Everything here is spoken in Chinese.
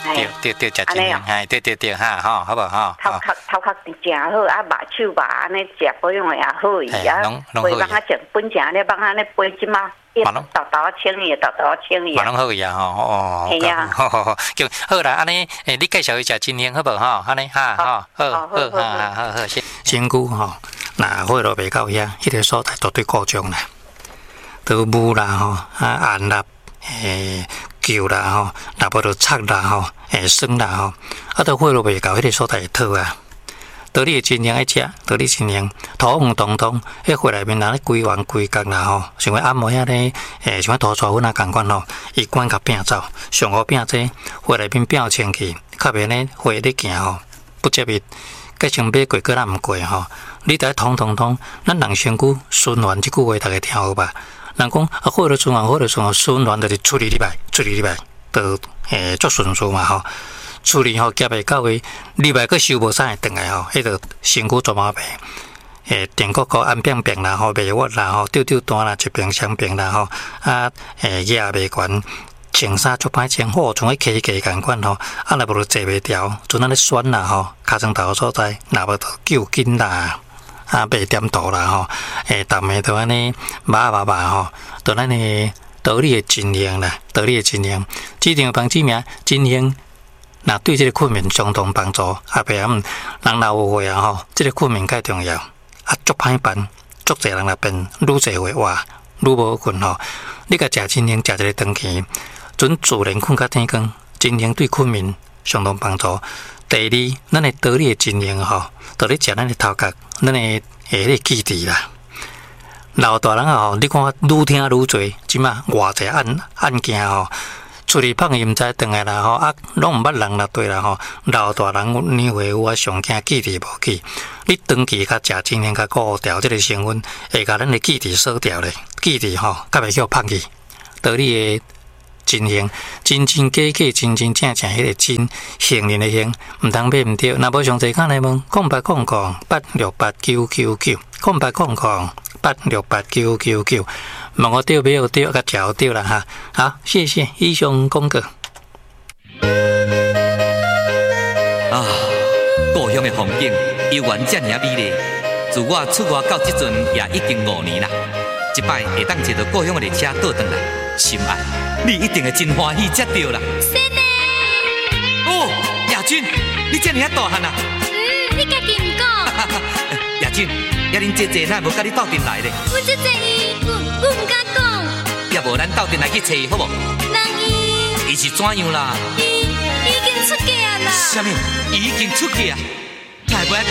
对，食真灵，哎，对哈，吼，好不好？ 头壳真好，啊，手肉安尼食保养的也好伊啊，袂帮他食本钱咧，帮他咧背即嘛，豆豆清伊，豆豆清伊。 嘛拢好伊啊，吼，哦， 系啊， 好，叫好啦，安尼，你介绍一下真灵好不好？安尼哈，好，仙姑吼，那火路袂到遐，迄个所在绝对故障啦，都木啦吼，暗啦，旧啦吼，若无就拆啦吼，酸啦吼，都火路袂到迄个所在讨啊。道理真灵爱食，道理真灵，土黄彤彤，迄火内面若咧规圆规角啦吼，像按摩遐咧，像土刷粉啊共款吼，伊管甲拼走，上好拼这火内面拼清气，较免咧火咧行吼，不接伊，计像买过咱毋过吼，你得通，咱人身躯循环即句话大家听好吧？人讲火了循环，循环就是出入来，就足顺序嘛吼。处理吼，夹袂到位，入来佫收无啥会转来吼，迄个身躯做毛病，电锅锅安变啦吼，袂屈啦吼，丢单啦，一边双边啦吼，压袂悬，穿衫足歹穿，好像迄起共款吼，若无就坐袂调，阵安尼酸啦吼，骹床头所在，若无就揪筋啦，袂点肚啦吼，逐暝都安尼麻吼，都咱的道理的真灵啦，这场帮子名真灵。那对这个困眠相当帮助，白人老有话啊吼，这个困眠介重要，足歹办，足侪人来变，愈侪话哇，愈无困吼。你甲食真灵，食一个长期，准自然困到天光，真灵对困眠相当帮助。第二，咱的道理的真灵吼，就咧食咱的头壳，咱的迄个记忆啦。老大人吼，你看愈听愈侪，即马偌济案件吼。出去放伊毋知转来啦吼，拢毋捌人啦对啦吼。老大人年岁有上惊记忆无去，你长期甲食真灵甲顾调即个成分，会甲咱的记忆锁掉咧，记忆吼，甲袂叫放去。道理的真灵，真真假假，真真正正，迄个真幸运的幸，毋通买毋对。若无详细看来问，0800868999，0800868999，问我对没有对，甲调对啦哈。好，谢谢以上公告。 故乡的风景悠然遮尔美丽，自我出外到即阵也已经5年啦。一摆会当坐到故乡的列车倒转来，心爱，你一定会真欢喜才对啦。 是呢。 哦，亚军，你遮尔大汉啊！ 你家己唔讲。 亚军，也恁姐姐哪无甲你斗阵来咧？ 阮姐姐我唔敢讲。 要无咱斗阵来去找伊好无？ 人伊是怎样啦？ 伊已经出嫁啦。 啥物？伊已经出嫁？来不？